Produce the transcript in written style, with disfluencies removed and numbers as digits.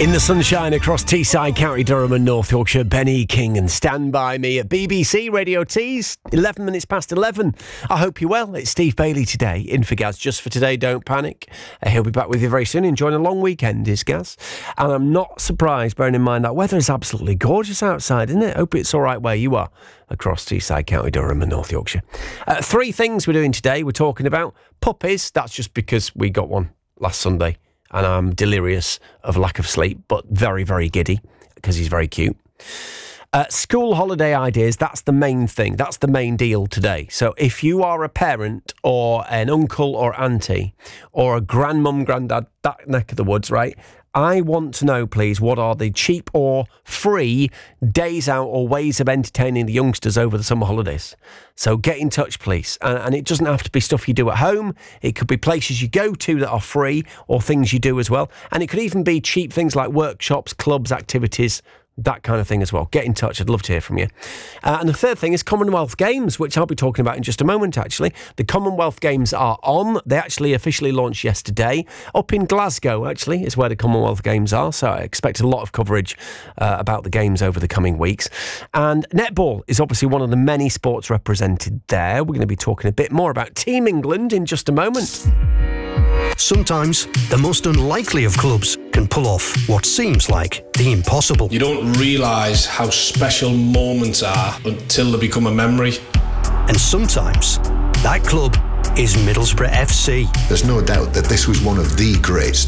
In the sunshine across Teesside, County Durham and North Yorkshire, Benny King and Stand By Me at BBC Radio Tees, 11 minutes past 11. I hope you're well. It's Steve Bailey today, in for Gaz. Just for today, don't panic. He'll be back with you very soon, enjoying a long weekend, is Gaz. And I'm not surprised, bearing in mind that weather is absolutely gorgeous outside, isn't it? Hope it's all right where you are across Teesside, County Durham and North Yorkshire. Three things we're doing today. We're talking about puppies. That's just because we got one last Sunday. And I'm delirious of lack of sleep, but very, very giddy because he's very cute. School holiday ideas, that's the main thing. That's the main deal today. So if you are a parent or an uncle or auntie or a grandmum, granddad, that neck of the woods, right? I want to know, please, what are the cheap or free days out or ways of entertaining the youngsters over the summer holidays? So get in touch, please. And it doesn't have to be stuff you do at home. It could be places you go to that are free or things you do as well. And it could even be cheap things like workshops, clubs, activities, that kind of thing as well. Get in touch. I'd love to hear from you. And the third thing is Commonwealth Games, which I'll be talking about in just a moment, actually. The Commonwealth Games are on. They actually officially launched yesterday. Up in Glasgow, actually, is where the Commonwealth Games are. So I expect a lot of coverage about the Games over the coming weeks. And netball is obviously one of the many sports represented there. We're going to be talking a bit more about Team England in just a moment. Sometimes the most unlikely of clubs can pull off what seems like the impossible. You don't realise how special moments are until they become a memory. And sometimes that club is Middlesbrough FC. There's no doubt that this was one of the greats.